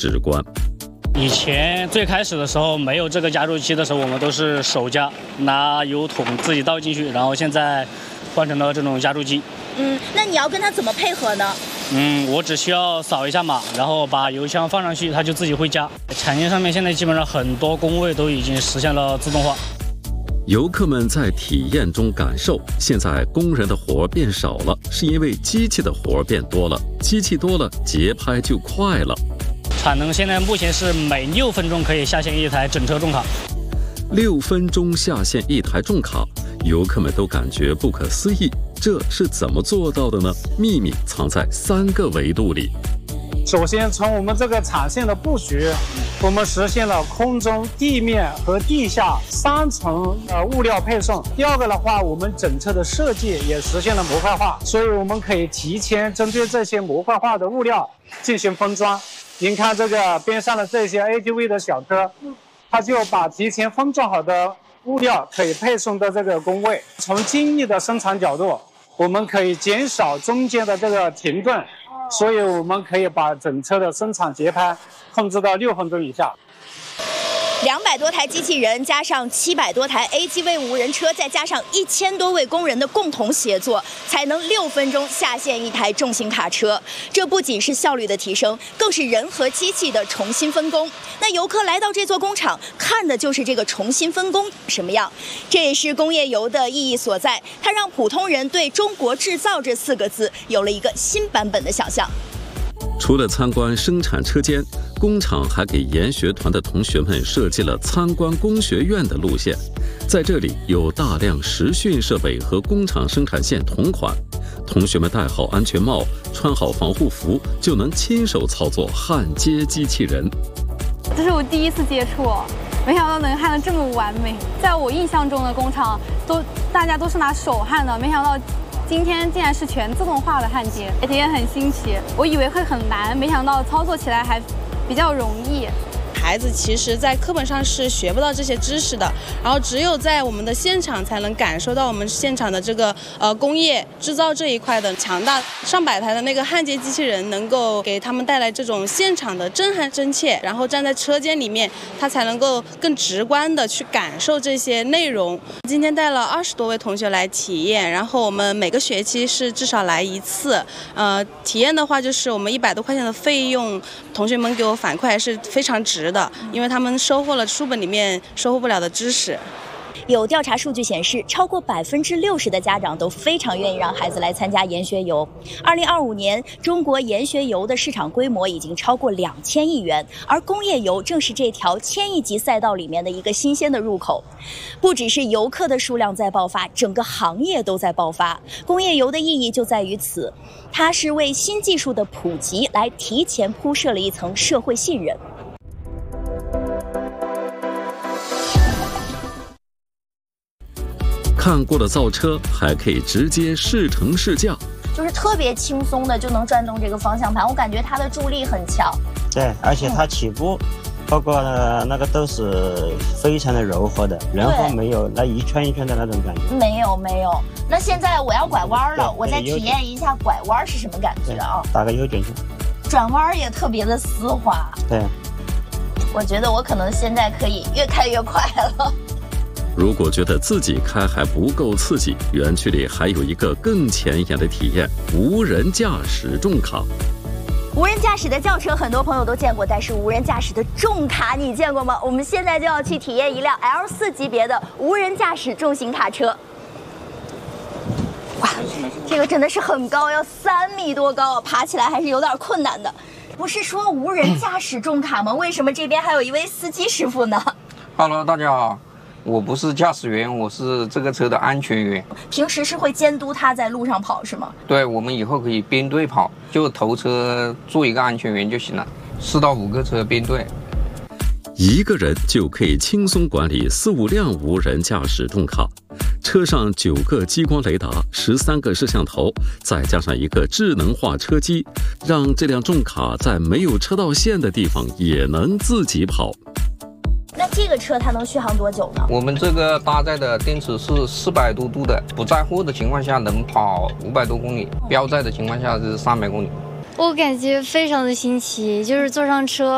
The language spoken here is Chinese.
直观。 以前最开始的时候没有这个加注器的时候，我们都是手加，拿油桶自己倒进去，然后现在换成了这种加注机。 那你要跟它怎么配合呢？ 我只需要扫一下码，然后把油枪放上去，它就自己会加。产线上面现在基本上很多工位都已经实现了自动化。 游客们在体验中感受，现在工人的活变少了，是因为机器的活变多了，机器多了，节拍就快了。 产能现在目前是每6分钟可以下线一台整车重卡。 6分钟下线一台重卡，游客们都感觉不可思议，这是怎么做到的呢？秘密藏在3个维度里。 首先，从我们这个产线的布局，我们实现了空中、地面和地下3层物料配送。第二个的话，我们整车的设计也实现了模块化，所以我们可以提前针对这些模块化的物料进行封装。您看这个边上的这些 ATV 的小车，它就把提前封装好的物料可以配送到这个工位。从精益的生产角度，我们可以减少中间的这个停顿，所以我们可以把整车的生产节拍控制到6分钟以下。 200多台机器人加上700多台 AGV 无人车，再加上1000多位工人的共同协作，才能6分钟下线一台重型卡车。这不仅是效率的提升，更是人和机器的重新分工。那游客来到这座工厂，看的就是这个重新分工什么样。这也是工业游的意义所在，它让普通人对中国制造这4个字有了一个新版本的想象。 除了参观生产车间，工厂还给研学团的同学们设计了参观工学院的路线。在这里有大量实训设备和工厂生产线同款，同学们戴好安全帽，穿好防护服，就能亲手操作焊接机器人。 这是我第一次接触，没想到能焊得这么完美。在我印象中的工厂大家都是拿手焊的，没想到今天竟然是全自动化的焊接，体验很新奇。我以为会很难，没想到操作起来还比较容易。 孩子其实在课本上是学不到这些知识的，然后只有在我们的现场才能感受到我们现场的这个工业制造这一块的强大。上百台的那个焊接机器人能够给他们带来这种现场的震撼真切，然后站在车间里面，他才能够更直观的去感受这些内容。今天带了20多位同学来体验，然后我们每个学期是至少来1次。体验的话就是我们100多块钱的费用，同学们给我反馈还是非常值的，因为他们收获了书本里面收获不了的知识。 有调查数据显示，超过60%的家长都非常愿意让孩子来参加研学游。2025年，中国研学游的市场规模已经超过2000亿元，而工业游正是这条1000亿级赛道里面的一个新鲜的入口。不只是游客的数量在爆发，整个行业都在爆发。工业游的意义就在于此，它是为新技术的普及来提前铺设了一层社会信任。 看过了造车，还可以直接试乘试驾， 就是特别轻松的就能转动这个方向盘，我感觉它的助力很强。 对，而且它起步，包括那个都是非常的柔和的，然后没有那一圈一圈的那种感觉。 没有。那现在我要拐弯了，我再体验一下拐弯是什么感觉啊？ 打个右转去。 转弯也特别的丝滑。 对。 我觉得我可能现在可以越开越快了。 如果觉得自己开还不够刺激，园区里还有一个更前沿的体验——无人驾驶重卡。 无人驾驶的轿车很多朋友都见过，但是无人驾驶的重卡你见过吗？我们现在就要去体验一辆 L4级别的无人驾驶重型卡车。哇，这个真的是很高，要3米多高，爬起来还是有点困难的。不是说无人驾驶重卡吗？为什么这边还有一位司机师傅呢？ Hello， 大家好。我不是驾驶员，我是这个车的安全员。 平时是会监督他在路上跑是吗？ 对，我们以后可以编队跑，就头车做一个安全员就行了，4到5个车编队。 一个人就可以轻松管理4、5辆无人驾驶重卡，车上9个激光雷达、13个摄像头，再加上一个智能化车机，让这辆重卡在没有车道线的地方也能自己跑。 那这个车它能续航多久呢？ 我们这个搭载的电池是400多度的，不载货的情况下能跑500多公里，标载的情况下是300公里。 我感觉非常的新奇，就是坐上车